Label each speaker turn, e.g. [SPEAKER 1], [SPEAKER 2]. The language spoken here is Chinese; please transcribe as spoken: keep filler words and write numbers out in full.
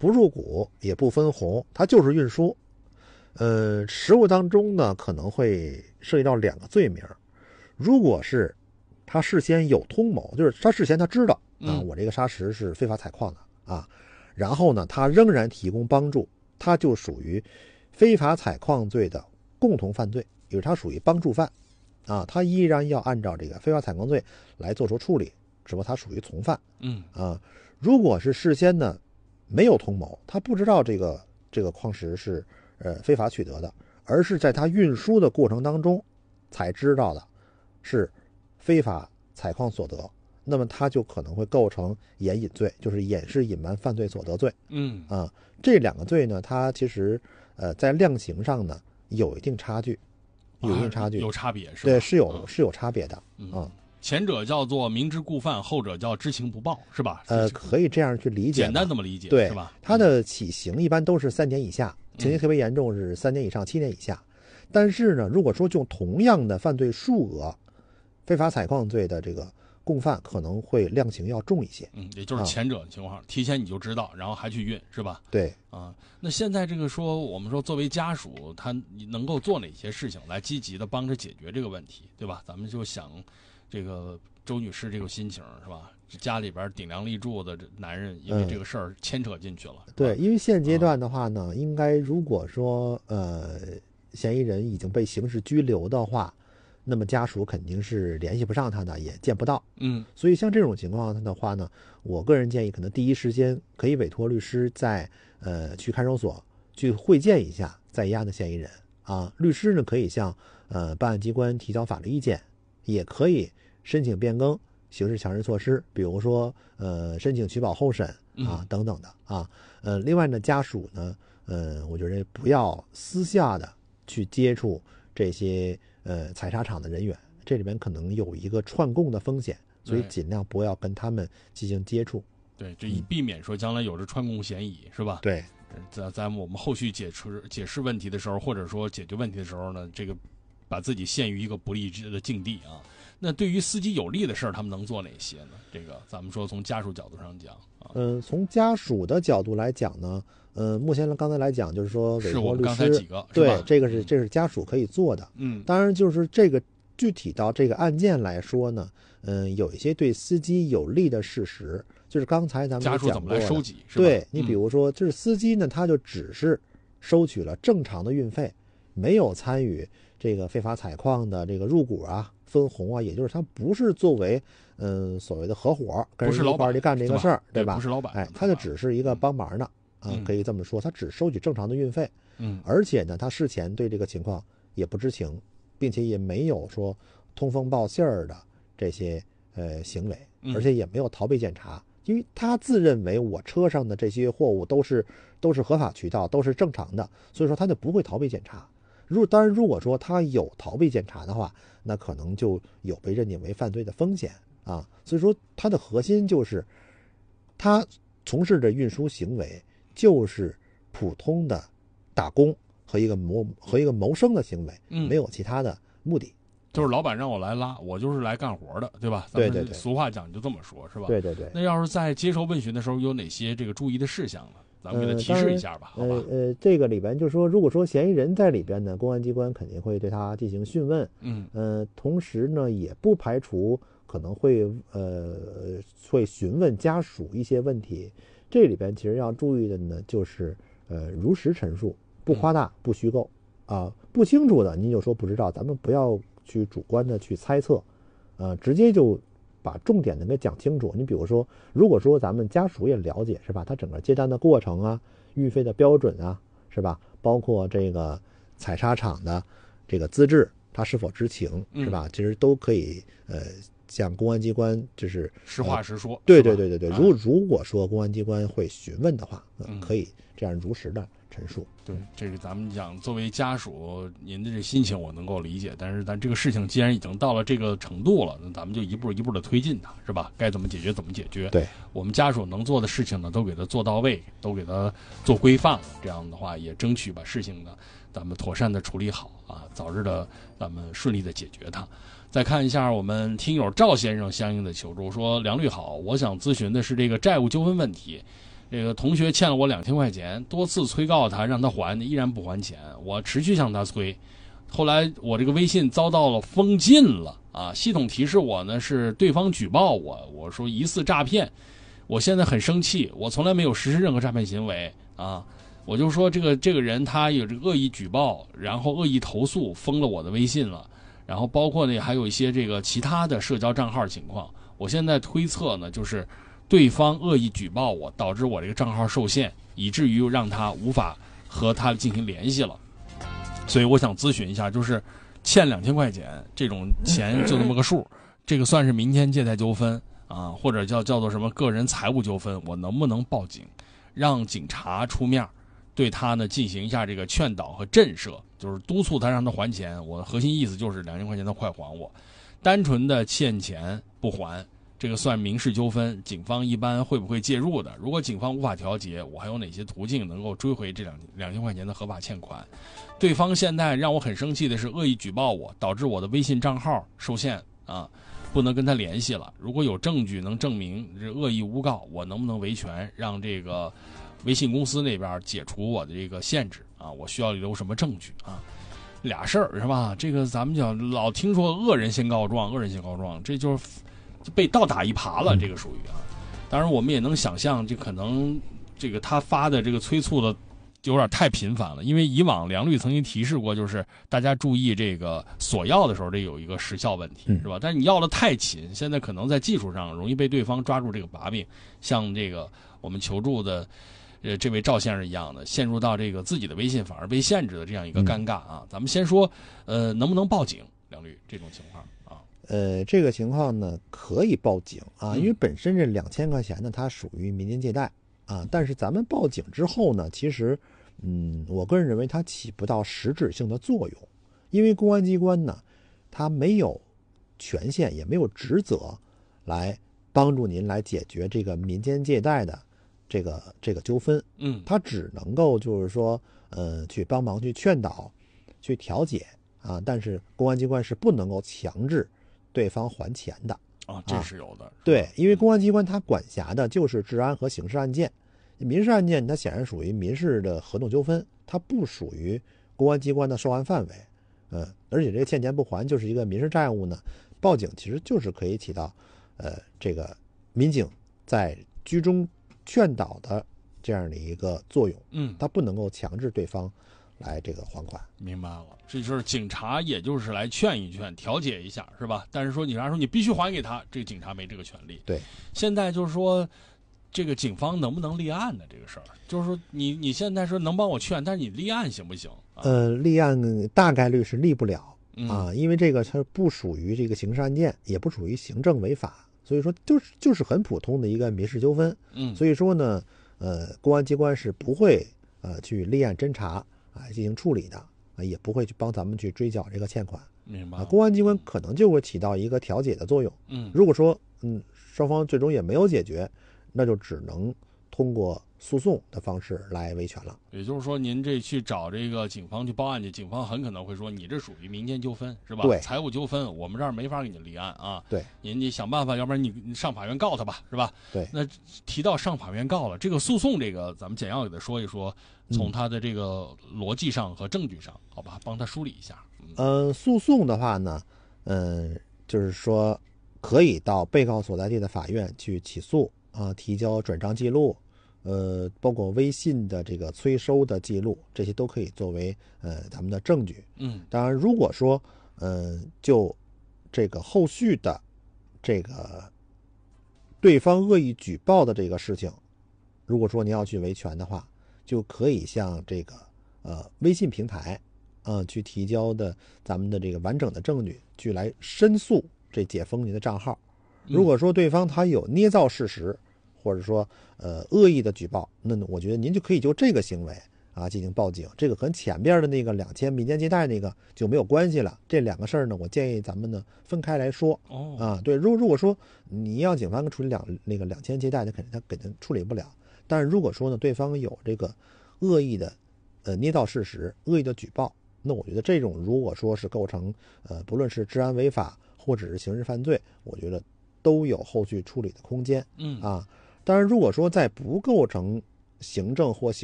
[SPEAKER 1] 不入股也不分红，它就是运输。呃，实务当中呢，可能会涉及到两个罪名。如果是他事先有通谋，就是他事先他知道啊，我这个砂石是非法采矿的啊，然后呢，他仍然提供帮助，他就属于非法采矿罪的共同犯罪，也就是他属于帮助犯啊，他依然要按照这个非法采矿罪来做出处理，只不过他属于从犯。
[SPEAKER 2] 嗯
[SPEAKER 1] 啊，如果是事先呢没有通谋，他不知道这个这个矿石是呃非法取得的，而是在他运输的过程当中才知道的是非法采矿所得，那么他就可能会构成掩隐罪，就是掩饰隐瞒犯罪所得罪。
[SPEAKER 2] 嗯
[SPEAKER 1] 啊，这两个罪呢，它其实呃在量刑上呢有一定差距，有一定差距，
[SPEAKER 2] 啊、有差别是吧？
[SPEAKER 1] 对，是有、
[SPEAKER 2] 嗯、
[SPEAKER 1] 是有差别的。
[SPEAKER 2] 嗯。
[SPEAKER 1] 啊
[SPEAKER 2] 前者叫做明知故犯，后者叫知情不报，是吧？
[SPEAKER 1] 呃，可以这样去理解，
[SPEAKER 2] 简单这么理解，
[SPEAKER 1] 对，
[SPEAKER 2] 是吧？
[SPEAKER 1] 它的起刑一般都是三年以下，情节特别严重是三年以上七年以下。嗯、但是呢，如果说用同样的犯罪数额，非法采矿罪的这个共犯可能会量刑要重一些。
[SPEAKER 2] 嗯，也就是前者的情况，啊、提前你就知道，然后还去运，是吧？
[SPEAKER 1] 对
[SPEAKER 2] 啊，那现在这个说，我们说作为家属，他能够做哪些事情来积极的帮着解决这个问题，对吧？咱们就想。这个周女士这个心情是吧？家里边顶梁立柱的男人，因为这个事儿牵扯进去了。
[SPEAKER 1] 嗯、对，因为现阶段的话呢，嗯、应该如果说呃嫌疑人已经被刑事拘留的话，那么家属肯定是联系不上他的，也见不到。
[SPEAKER 2] 嗯，
[SPEAKER 1] 所以像这种情况的话呢，我个人建议，可能第一时间可以委托律师在呃去看守所去会见一下在押的嫌疑人啊。律师呢可以向呃办案机关提交法律意见。也可以申请变更刑事强制措施，比如说呃申请取保候审啊等等的啊。呃，另外呢，家属呢，呃，我觉得不要私下的去接触这些呃采砂场的人员，这里面可能有一个串供的风险，所以尽量不要跟他们进行接触。
[SPEAKER 2] 对，这以避免说将来有着串供嫌疑，是吧？
[SPEAKER 1] 对，
[SPEAKER 2] 在在我们后续解释解释问题的时候，或者说解决问题的时候呢，这个。把自己陷于一个不利的境地啊！那对于司机有利的事儿，他们能做哪些呢？这个咱们说从家属角度上讲啊，
[SPEAKER 1] 嗯、呃，从家属的角度来讲呢，呃，目前刚才来讲就是说委托律师，
[SPEAKER 2] 刚才几个
[SPEAKER 1] 对，这个是这是家属可以做的。
[SPEAKER 2] 嗯，
[SPEAKER 1] 当然就是这个具体到这个案件来说呢，嗯、呃，有一些对司机有利的事实，就是刚才咱们
[SPEAKER 2] 家属怎么来收集？是吧？
[SPEAKER 1] 对你比如说，就是司机呢，他就只是收取了正常的运费，没有参与这个非法采矿的这个入股啊、分红啊，也就是他不是作为嗯、呃、所谓的合伙跟人一块儿去干这个事儿，对吧？
[SPEAKER 2] 不是老板，
[SPEAKER 1] 哎，他就只是一个帮忙的、
[SPEAKER 2] 嗯、
[SPEAKER 1] 啊，可以这么说，他只收取正常的运费，
[SPEAKER 2] 嗯，
[SPEAKER 1] 而且呢，他事前对这个情况也不知情，并且也没有说通风报信儿的这些呃行为，而且也没有逃避检查。嗯，因为他自认为我车上的这些货物都是都是合法渠道，都是正常的，所以说他就不会逃避检查。如当然，如果说他有逃避检查的话，那可能就有被认定为犯罪的风险啊。所以说，它的核心就是他从事的运输行为就是普通的打工和一个谋和一个谋生的行为，
[SPEAKER 2] 嗯，
[SPEAKER 1] 没有其他的目的。
[SPEAKER 2] 就是老板让我来拉，我就是来干活的，对吧？
[SPEAKER 1] 对对对，
[SPEAKER 2] 俗话讲就这么说，是吧？
[SPEAKER 1] 对对对。
[SPEAKER 2] 那要是在接受问询的时候有哪些这个注意的事项呢？咱们给他提示一下吧，
[SPEAKER 1] 呃、
[SPEAKER 2] 好吧？
[SPEAKER 1] 呃，这个里边就是说，如果说嫌疑人在里边呢，公安机关肯定会对他进行讯问，
[SPEAKER 2] 嗯，
[SPEAKER 1] 呃，同时呢，也不排除可能会呃会询问家属一些问题。这里边其实要注意的呢，就是呃如实陈述，不夸大，不虚构啊。不清楚的您就说不知道，咱们不要去主观的去猜测，呃，直接就把重点的给讲清楚。你比如说，如果说咱们家属也了解，是吧？他整个接单的过程啊，运费的标准啊，是吧？包括这个采砂场的这个资质，他是否知情，是吧？
[SPEAKER 2] 嗯、
[SPEAKER 1] 其实都可以呃向公安机关就是
[SPEAKER 2] 实话实说。
[SPEAKER 1] 呃、对对对对对，
[SPEAKER 2] 啊、
[SPEAKER 1] 如如果说公安机关会询问的话，呃、
[SPEAKER 2] 嗯，
[SPEAKER 1] 可以这样如实的陈述。
[SPEAKER 2] 对，这个咱们讲，作为家属，您的这心情我能够理解，但是咱这个事情既然已经到了这个程度了，那咱们就一步一步的推进它，是吧？该怎么解决怎么解决。
[SPEAKER 1] 对，
[SPEAKER 2] 我们家属能做的事情呢，都给他做到位，都给他做规范了，这样的话也争取把事情呢，咱们妥善的处理好啊，早日的咱们顺利的解决它。再看一下我们听友赵先生相应的求助，说梁律好，我想咨询的是这个债务纠纷问题。 这个同学欠了我两千块钱，多次催告他让他还，依然不还钱，我持续向他催。后来我这个微信遭到了封禁了啊！系统提示我呢是对方举报我，我说疑似诈骗。我现在很生气，我从来没有实施任何诈骗行为啊！我就说这个这个人他有这个恶意举报，然后恶意投诉，封了我的微信了，然后包括呢还有一些这个其他的社交账号情况。我现在推测呢，就是对方恶意举报我，导致我这个账号受限，以至于让他无法和他进行联系了。所以我想咨询一下，就是欠两千块钱这种钱就那么个数，这个算是民间借贷纠纷啊，或者叫叫做什么个人财务纠纷，我能不能报警，让警察出面对他呢进行一下这个劝导和震慑，就是督促他让他还钱。我的核心意思就是两千块钱他快还我，单纯的欠钱不还，这个算民事纠纷，警方一般会不会介入的？如果警方无法调解，我还有哪些途径能够追回这两两千块钱的合法欠款？对方现在让我很生气的是恶意举报我，导致我的微信账号受限啊，不能跟他联系了。如果有证据能证明这恶意诬告，我能不能维权，让这个微信公司那边解除我的这个限制啊？我需要留什么证据啊？俩事儿是吧？这个咱们讲老听说恶人先告状，恶人先告状，这就是被倒打一耙了，这个属于啊。当然我们也能想象，这可能这个他发的这个催促的有点太频繁了，因为以往梁律曾经提示过，就是大家注意这个索要的时候这有一个时效问题，是吧？但是你要的太勤，现在可能在技术上容易被对方抓住这个把柄，像这个我们求助的呃这位赵先生一样的，陷入到这个自己的微信反而被限制的这样一个尴尬啊。咱们先说呃能不能报警，梁律这种情况啊？
[SPEAKER 1] 呃，这个情况呢可以报警啊，因为本身这两千块钱呢它属于民间借贷啊，但是咱们报警之后呢，其实嗯，我个人认为它起不到实质性的作用，因为公安机关呢，它没有权限也没有职责来帮助您来解决这个民间借贷的这个这个纠纷，
[SPEAKER 2] 嗯，
[SPEAKER 1] 它只能够就是说，呃，去帮忙去劝导、去调解啊，但是公安机关是不能够强制对方还钱的
[SPEAKER 2] 啊，这是有的。
[SPEAKER 1] 对，因为公安机关它管辖的就是治安和刑事案件。民事案件它显然属于民事的合同纠纷，它不属于公安机关的受案范围。嗯，而且这个欠钱不还就是一个民事债务呢，报警其实就是可以起到呃这个民警在居中劝导的这样的一个作用。
[SPEAKER 2] 嗯，
[SPEAKER 1] 它不能够强制对方来这个还款。
[SPEAKER 2] 明白了，这就是警察也就是来劝一劝、调解一下，是吧？但是说警察说你必须还给他，这个警察没这个权利。
[SPEAKER 1] 对，
[SPEAKER 2] 现在就是说。这个警方能不能立案呢？这个事儿，就是说你你现在说能帮我劝，但是你立案行不行？啊、
[SPEAKER 1] 呃，立案大概率是立不了啊，
[SPEAKER 2] 嗯、
[SPEAKER 1] 因为这个它不属于这个刑事案件，也不属于行政违法，所以说就是就是很普通的一个民事纠纷。
[SPEAKER 2] 嗯，
[SPEAKER 1] 所以说呢，呃，公安机关是不会呃去立案侦查啊进行处理的啊，也不会去帮咱们去追缴这个欠款。
[SPEAKER 2] 明白、
[SPEAKER 1] 啊。公安机关可能就会起到一个调解的作用。
[SPEAKER 2] 嗯，
[SPEAKER 1] 如果说嗯双方最终也没有解决。那就只能通过诉讼的方式来维权了。
[SPEAKER 2] 也就是说，您这去找这个警方去报案去，警方很可能会说你这属于民间纠纷，是吧？
[SPEAKER 1] 对，
[SPEAKER 2] 财务纠纷，我们这儿没法给你立案啊。
[SPEAKER 1] 对，
[SPEAKER 2] 您得想办法，要不然你你上法院告他吧，是吧？
[SPEAKER 1] 对。
[SPEAKER 2] 那提到上法院告了，这个诉讼这个，咱们简要给他说一说，从他的这个逻辑上和证据上，好吧，帮他梳理一下。
[SPEAKER 1] 嗯、呃，诉讼的话呢，嗯、呃，就是说可以到被告所在地的法院去起诉。啊，提交转账记录，呃，包括微信的这个催收的记录，这些都可以作为呃咱们的证据。
[SPEAKER 2] 嗯，
[SPEAKER 1] 当然，如果说呃就这个后续的这个对方恶意举报的这个事情，如果说您要去维权的话，就可以向这个呃微信平台啊、呃、去提交的咱们的这个完整的证据，去来申诉这解封您的账号。如果说对方他有捏造事实，或者说呃恶意的举报，那我觉得您就可以就这个行为啊进行报警。这个和前边的那个两千民间借贷那个就没有关系了。这两个事儿呢，我建议咱们呢分开来说。
[SPEAKER 2] 哦，
[SPEAKER 1] 啊，对，如如果说你让警方处理两那个两千借贷，那肯定他肯定处理不了。但是如果说呢，对方有这个恶意的呃捏造事实、恶意的举报，那我觉得这种如果说是构成呃不论是治安违法或者是刑事犯罪，我觉得都有后续处理的空间。
[SPEAKER 2] 嗯
[SPEAKER 1] 啊， 当然，如果说在不构成行政或行